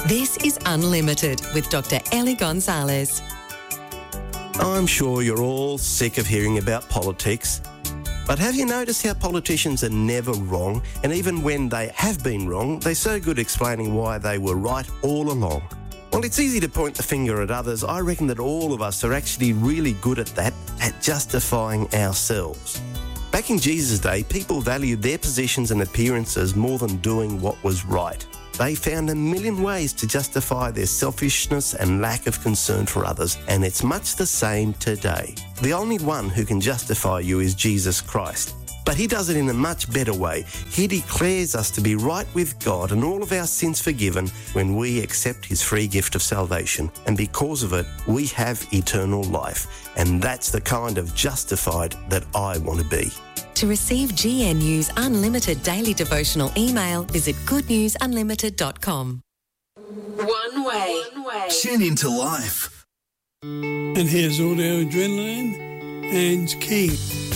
This is Unlimited with Dr. Ellie Gonzalez. I'm sure you're all sick of hearing about politics, but have you noticed how politicians are never wrong, and even when they have been wrong, they're so good explaining why they were right all along? Well, it's easy to point the finger at others. I reckon that all of us are actually really good at that, at justifying ourselves. Back in Jesus' day, people valued their positions and appearances more than doing what was right. They found a million ways to justify their selfishness and lack of concern for others, and it's much the same today. The only one who can justify you is Jesus Christ. But he does it in a much better way. He declares us to be right with God and all of our sins forgiven when we accept his free gift of salvation. And because of it, we have eternal life. And that's the kind of justified that I want to be. To receive GNU's Unlimited Daily Devotional email, visit goodnewsunlimited.com. One way. Tune into life. And here's Audio Adrenaline and King.